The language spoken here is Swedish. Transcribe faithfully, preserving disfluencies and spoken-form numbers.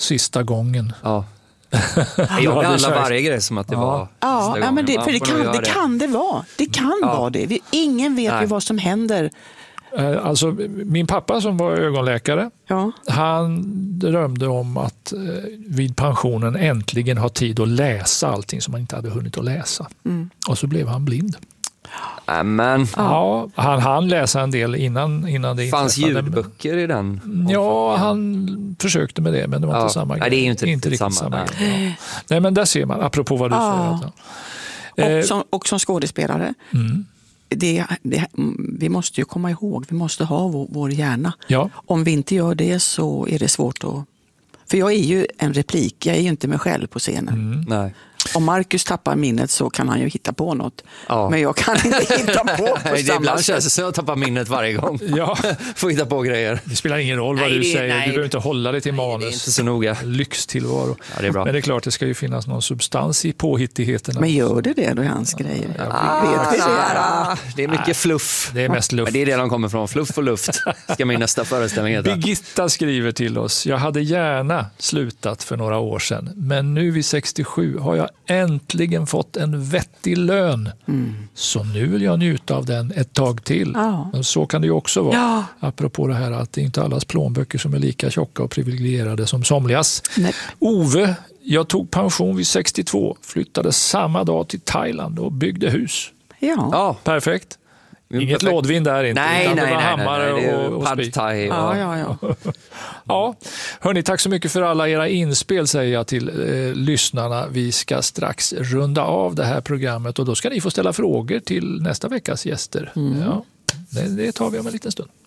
sista gången. Ja. Jag behandlar varje grej som att det ja. var Ja, ja men det, för det kan det, det kan det vara. Det kan ja. vara det. Vi, ingen vet Nej. ju vad som händer. Alltså, min pappa som var ögonläkare, ja. han drömde om att eh, vid pensionen äntligen ha tid att läsa allting som han inte hade hunnit att läsa. Mm. Och så blev han blind. Amen. Ja, han hann läsa en del innan, innan det fanns inträffade. ljudböcker i den? Ja, han försökte med det, men det var ja. inte samma grej. Nej, det är ju inte, inte riktigt riktigt samma, samma grej. Ja. Nej, men där ser man, apropå vad du ja. säger. Och som, och som skådespelare, mm. det, det, vi måste ju komma ihåg, vi måste ha vår, vår hjärna. Ja. Om vi inte gör det så är det svårt att... För jag är ju en replik, jag är ju inte mig själv på scenen. Mm. Nej. Om Marcus tappar minnet så kan han ju hitta på något. Ja. Men jag kan inte hitta på på nej, det samma ibland sätt. känns det så att tappa minnet varje gång. Ja. Får hitta på grejer. Det spelar ingen roll vad nej, du det, säger. Nej. Du behöver inte hålla dig till nej, manus. Det är inte så noga. Lyxtillvaro. Ja, det är bra. Men det är klart, det ska ju finnas någon substans i påhittigheterna. Men gör det det då i hans grejer? Ja, ah, vet det, det är mycket fluff. Det är mest luft. Men det är det de kommer från. Fluff och luft ska min nästa föreställning heta. Birgitta skriver till oss. Jag hade gärna slutat för några år sedan. Men nu vid sextiosju har jag äntligen fått en vettig lön. Mm. Så nu vill jag njuta av den ett tag till. Ja. Och så kan det ju också vara. Ja. Apropå det här att det är inte allas plånböcker som är lika tjocka och privilegierade som somligas. Nej. Ove, jag tog pension vid sextiotvå. Flyttade samma dag till Thailand och byggde hus. Ja. Ja. Perfekt. Inget perfekt. Lådvind där inte. Nej, nej, det var nej, hammare nej, nej. Det är och, och pad thai. Ja, ja, ja. Ja, hörni, tack så mycket för alla era inspel säger jag till eh, lyssnarna. Vi ska strax runda av det här programmet och då ska ni få ställa frågor till nästa veckas gäster. Mm. Ja, det, det tar vi om en liten stund.